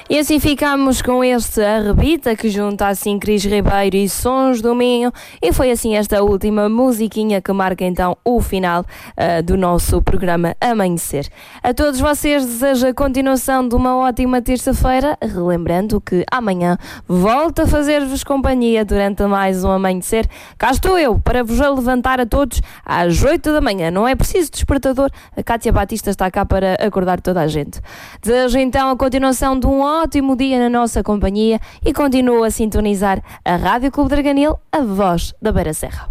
E assim ficamos com este Arrebita, que junta assim Cris Ribeiro e Sons do Minho, e foi assim esta última musiquinha que marca então o final do nosso programa Amanhecer. A todos vocês desejo a continuação de uma ótima terça-feira, relembrando que amanhã volto a fazer-vos companhia durante mais um Amanhecer. Cá estou eu para vos levantar a todos às 8 da manhã, não é preciso despertador, a Cátia Batista está cá para acordar toda a gente. Desejo então a continuação de um ótimo dia na nossa companhia e continuo a sintonizar a Rádio Clube de Arganil, a voz da Beira Serra.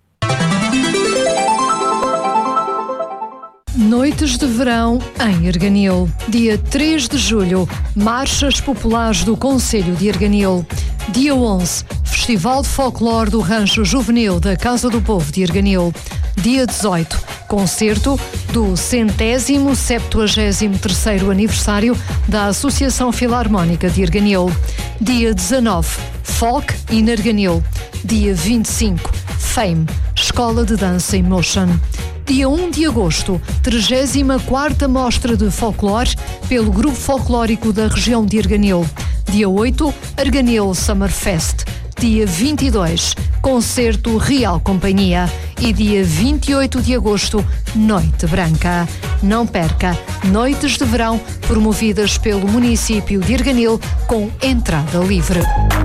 Noites de verão em Arganil. Dia 3 de julho, Marchas Populares do Concelho de Arganil. Dia 11, Festival de Folclore do Rancho Juvenil da Casa do Povo de Arganil. Dia 18, concerto do 173º aniversário da Associação Filarmónica de Arganil. Dia 19, Folk in Arganil. Dia 25, Fame, Escola de Dança em Motion. Dia 1 de agosto, 34ª Mostra de Folclore pelo Grupo Folclórico da região de Arganil. Dia 8, Arganil Summerfest. Dia 22, Concerto Real Companhia. E dia 28 de agosto, Noite Branca. Não perca, noites de verão promovidas pelo município de Arganil com entrada livre.